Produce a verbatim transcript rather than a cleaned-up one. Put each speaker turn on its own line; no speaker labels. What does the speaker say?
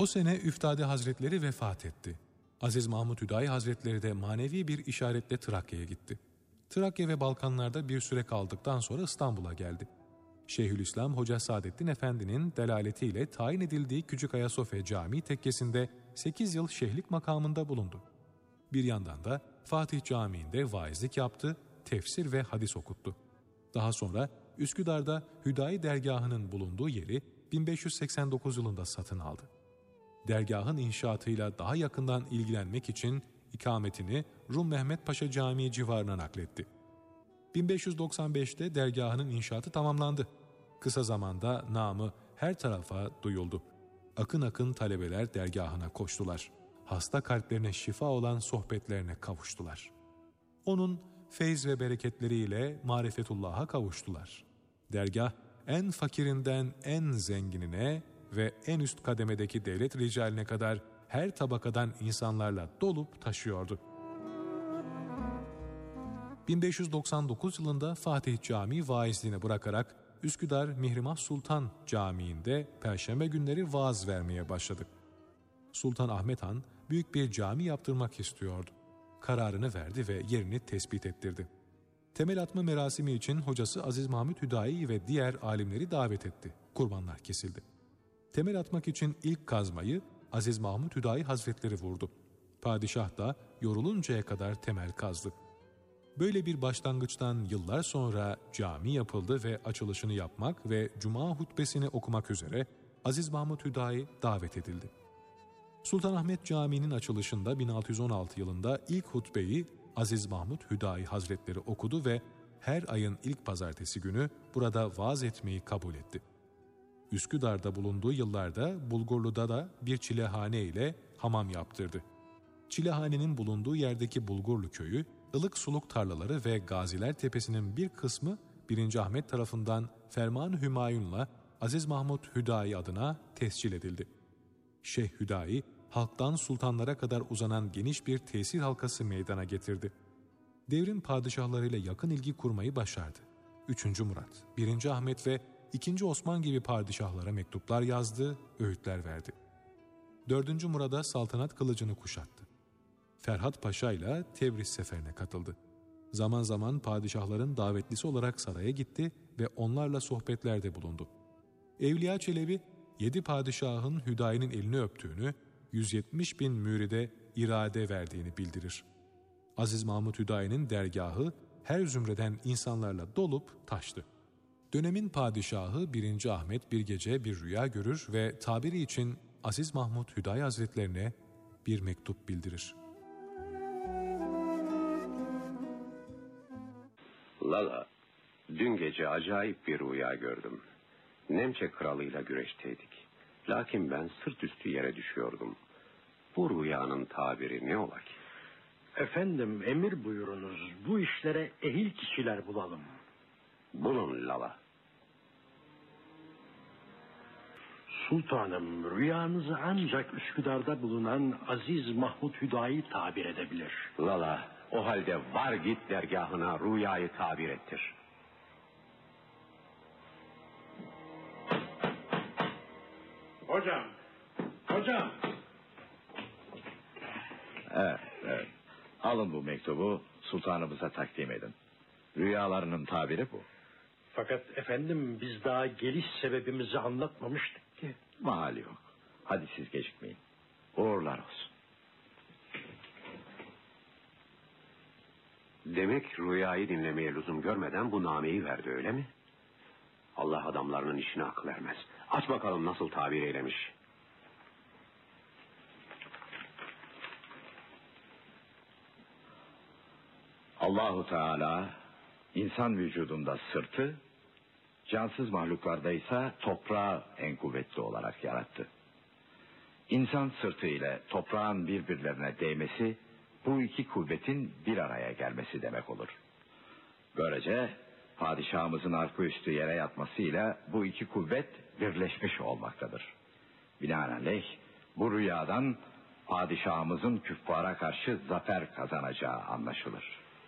O sene Üftade Hazretleri vefat etti. Aziz Mahmud Hüdayi Hazretleri de manevi bir işaretle Trakya'ya gitti. Trakya ve Balkanlarda bir süre kaldıktan sonra İstanbul'a geldi. Şeyhülislam Hoca Saadettin Efendi'nin delaletiyle tayin edildiği Küçük Ayasofya Camii tekkesinde sekiz yıl şeyhlik makamında bulundu. Bir yandan da Fatih Camii'nde vaizlik yaptı, tefsir ve hadis okuttu. Daha sonra Üsküdar'da Hüdayi Dergahı'nın bulunduğu yeri bin beş yüz seksen dokuz yılında satın aldı. Dergahın inşaatıyla daha yakından ilgilenmek için ikametini Rum Mehmet Paşa Camii civarına nakletti. bin beş yüz doksan beşte dergahının inşaatı tamamlandı. Kısa zamanda namı her tarafa duyuldu. Akın akın talebeler dergahına koştular. Hasta kalplerine şifa olan sohbetlerine kavuştular. Onun feyz ve bereketleriyle marifetullah'a kavuştular. Dergah en fakirinden en zenginine ve en üst kademedeki devlet ricaline kadar her tabakadan insanlarla dolup taşıyordu. bin beş yüz doksan dokuz yılında Fatih Camii vaizliğini bırakarak Üsküdar Mihrimah Sultan Camii'nde perşembe günleri vaaz vermeye başladı. Sultan Ahmet Han büyük bir cami yaptırmak istiyordu. Kararını verdi ve yerini tespit ettirdi. Temel atma merasimi için hocası Aziz Mahmud Hüdayi ve diğer alimleri davet etti. Kurbanlar kesildi. Temel atmak için ilk kazmayı Aziz Mahmud Hüdayi Hazretleri vurdu. Padişah da yoruluncaya kadar temel kazdı. Böyle bir başlangıçtan yıllar sonra cami yapıldı ve açılışını yapmak ve cuma hutbesini okumak üzere Aziz Mahmud Hüdayi davet edildi. Sultanahmet Camii'nin açılışında bin altı yüz on altı yılında ilk hutbeyi Aziz Mahmud Hüdayi Hazretleri okudu ve her ayın ilk pazartesi günü burada vaaz etmeyi kabul etti. Üsküdar'da bulunduğu yıllarda Bulgurlu'da da bir çilehane ile hamam yaptırdı. Çilehanenin bulunduğu yerdeki Bulgurlu köyü, ılık suluk tarlaları ve Gaziler Tepesi'nin bir kısmı birinci. Ahmet tarafından Ferman-ı Hümayun'la Aziz Mahmud Hüdayi adına tescil edildi. Şeyh Hüdayi, halktan sultanlara kadar uzanan geniş bir tesir halkası meydana getirdi. Devrin padişahlarıyla yakın ilgi kurmayı başardı. üçüncü. Murat, birinci. Ahmet ve ikinci. Osman gibi padişahlara mektuplar yazdı, öğütler verdi. dördüncü. Murad'a saltanat kılıcını kuşattı. Ferhat Paşa ile Tebriz seferine katıldı. Zaman zaman padişahların davetlisi olarak saraya gitti ve onlarla sohbetlerde bulundu. Evliya Çelebi, yedi padişahın Hüdayi'nin elini öptüğünü, yüz yetmiş bin müride irade verdiğini bildirir. Aziz Mahmud Hüdayi'nin dergahı her zümreden insanlarla dolup taştı. Dönemin padişahı birinci. Ahmet bir gece bir rüya görür ve tabiri için Aziz Mahmud Hüdayi Hazretlerine bir mektup bildirir.
Lala, dün gece acayip bir rüya gördüm. Nemçe kralıyla güreşteydik. Lakin ben sırt üstü yere düşüyordum. Bu rüyanın tabiri ne ola ki?
Efendim, emir buyurunuz. Bu işlere ehil kişiler bulalım.
Bulun Lala.
Sultanım, rüyanızı ancak Üsküdar'da bulunan Aziz Mahmud Hüdayi tabir edebilir.
Lala, o halde var git dergahına rüyayı tabir ettir.
Hocam, hocam.
Evet, evet. Alın bu mektubu, sultanımıza takdim edin. Rüyalarının tabiri bu.
Fakat efendim, biz daha geliş sebebimizi anlatmamıştık ki.
Mahal yok. Hadi siz gecikmeyin. Uğurlar olsun.
Demek rüyayı dinlemeye lüzum görmeden bu nameyi verdi, öyle mi? Allah adamlarının işine akıl ermez. Aç bakalım nasıl tabir eylemiş.
Allahu Teala insan vücudunda sırtı, cansız mahluklarda ise toprağı en kuvvetli olarak yarattı. İnsan sırtı ile toprağın birbirlerine değmesi, bu iki kuvvetin bir araya gelmesi demek olur. Böylece padişahımızın arka üstü yere yatmasıyla bu iki kuvvet birleşmiş olmaktadır. Binaenaleyh bu rüyadan padişahımızın küffara karşı zafer kazanacağı anlaşılır.